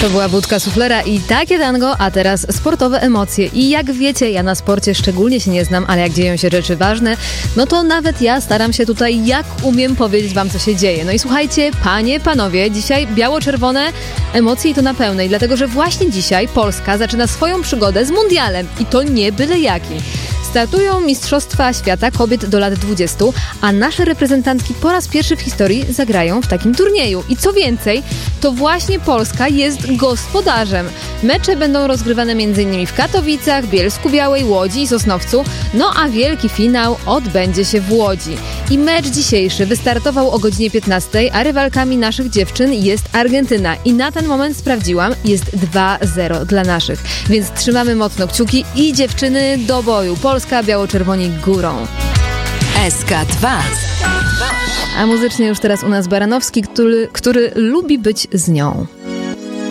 To była Budka Suflera i takie tango, a teraz sportowe emocje. I jak wiecie, ja na sporcie szczególnie się nie znam, ale jak dzieją się rzeczy ważne, no to nawet ja staram się tutaj jak umiem powiedzieć wam, co się dzieje. No i słuchajcie, panie, panowie, dzisiaj biało-czerwone emocje i to na pełnej, dlatego że właśnie dzisiaj Polska zaczyna swoją przygodę z mundialem i to nie byle jaki. Startują Mistrzostwa Świata Kobiet do lat 20, a nasze reprezentantki po raz pierwszy w historii zagrają w takim turnieju. I co więcej, to właśnie Polska jest gospodarzem. Mecze będą rozgrywane m.in. w Katowicach, Bielsku-Białej, Łodzi i Sosnowcu, no a wielki finał odbędzie się w Łodzi. I mecz dzisiejszy wystartował o godzinie 15, a rywalkami naszych dziewczyn jest Argentyna. I na ten moment sprawdziłam, jest 2-0 dla naszych. Więc trzymamy mocno kciuki i dziewczyny do boju. Polska, biało-czerwoni górą. SK2. A muzycznie już teraz u nas Baranowski, który lubi być z nią.